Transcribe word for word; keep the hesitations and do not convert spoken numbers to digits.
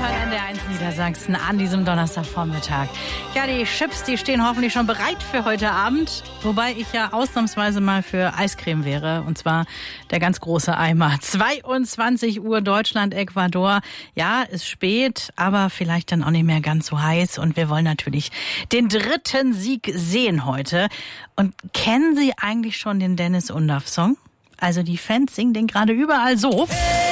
N D R eins Niedersachsen an diesem Donnerstagvormittag. Ja, die Chips, die stehen hoffentlich schon bereit für heute Abend. Wobei ich ja ausnahmsweise mal für Eiscreme wäre. Und zwar der ganz große Eimer. zweiundzwanzig Uhr Deutschland, Ecuador. Ja, ist spät, aber vielleicht dann auch nicht mehr ganz so heiß. Und wir wollen natürlich den dritten Sieg sehen heute. Und kennen Sie eigentlich schon den Dennis Undaff-Song? Also die Fans singen den gerade überall so.